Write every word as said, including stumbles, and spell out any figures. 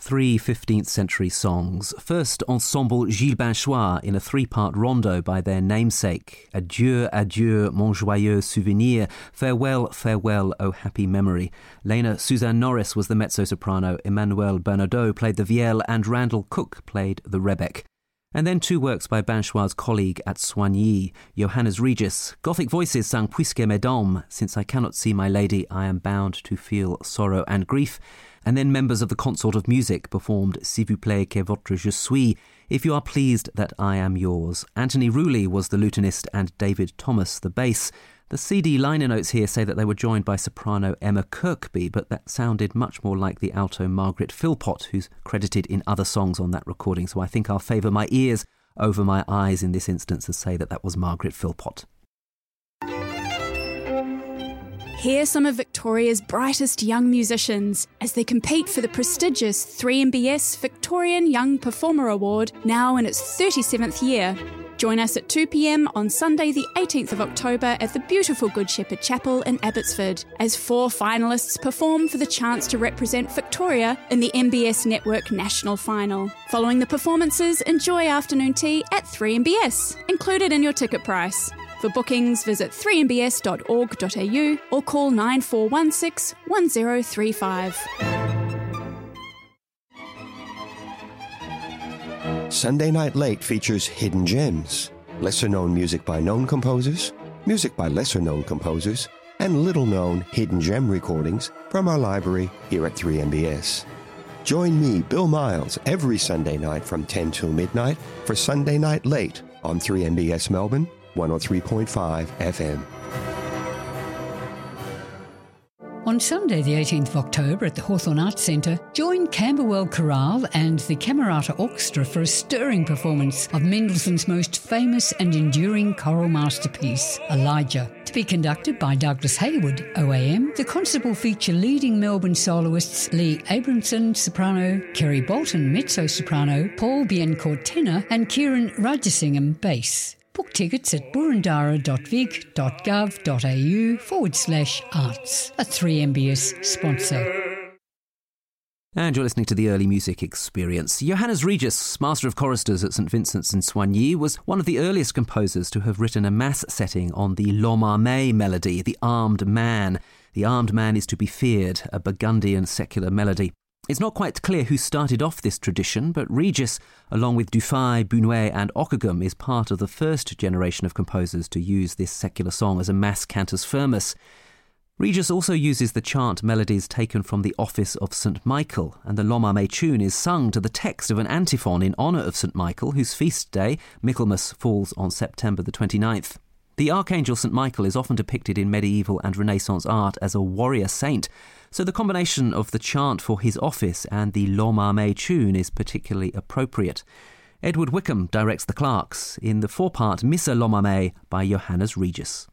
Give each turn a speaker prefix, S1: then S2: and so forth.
S1: Three fifteenth century songs. First, Ensemble Gilles Binchois in a three-part rondo by their namesake. Adieu, adieu, mon joyeux souvenir. Farewell, farewell, oh happy memory. Lena Suzanne Norris was the mezzo-soprano, Emmanuel Bernadotte played the vielle, and Randall Cook played the rebec. And then two works by Binchois' colleague at Soigny, Johannes Regis. Gothic voices sang Puisque Mesdames, Since I Cannot See My Lady, I Am Bound to Feel Sorrow and Grief. And then members of the Consort of Music performed S'il vous plaît que votre je suis, If You Are Pleased That I Am Yours. Anthony Rooley was the lutenist and David Thomas the bass. The C D liner notes here say that they were joined by soprano Emma Kirkby, but that sounded much more like the alto Margaret Philpott, who's credited in other songs on that recording, so I think I'll favour my ears over my eyes in this instance and say that that was Margaret Philpott.
S2: Hear some of Victoria's brightest young musicians as they compete for the prestigious three M B S Victorian Young Performer Award, now in its thirty-seventh year. Join us at two p.m. on Sunday the eighteenth of October at the beautiful Good Shepherd Chapel in Abbotsford, as four finalists perform for the chance to represent Victoria in the M B S Network National Final. Following the performances, enjoy afternoon tea at three M B S, included in your ticket price. For bookings, visit three m b s dot org dot a u or call nine four one six, one zero three five.
S3: Sunday Night Late features hidden gems, lesser-known music by known composers, music by lesser-known composers, and little-known hidden gem recordings from our library here at three M B S. Join me, Bill Miles, every Sunday night from ten till midnight for Sunday Night Late on three M B S Melbourne, one oh three point five F M.
S4: On Sunday the eighteenth of October at the Hawthorn Arts Centre, join Camberwell Chorale and the Camerata Orchestra for a stirring performance of Mendelssohn's most famous and enduring choral masterpiece, Elijah. To be conducted by Douglas Hayward, O A M, the concert will feature leading Melbourne soloists Lee Abramson, soprano, Kerry Bolton, mezzo-soprano, Paul Biencourt, tenor, and Kieran Rajasingham, bass. Book tickets at burundara.vic.gov.au forward slash arts, a three M B S sponsor.
S1: And you're listening to the Early Music Experience. Johannes Regis, Master of Choristers at St Vincent's in Soigny, was one of the earliest composers to have written a mass setting on the L'Homme Armé melody, the armed man. The armed man is to be feared, a Burgundian secular melody. It's not quite clear who started off this tradition, but Regis, along with Dufay, Bunouet and Ockeghem, is part of the first generation of composers to use this secular song as a mass cantus firmus. Regis also uses the chant melodies taken from the office of Saint Michael, and the L'Homme Armé tune is sung to the text of an antiphon in honour of Saint Michael, whose feast day, Michaelmas, falls on September the twenty-ninth. The Archangel Saint Michael is often depicted in medieval and Renaissance art as a warrior saint, so the combination of the chant for his office and the L'Homme Armé tune is particularly appropriate. Edward Wickham directs the Clarks in the four-part Missa L'Homme Armé by Johannes Regis.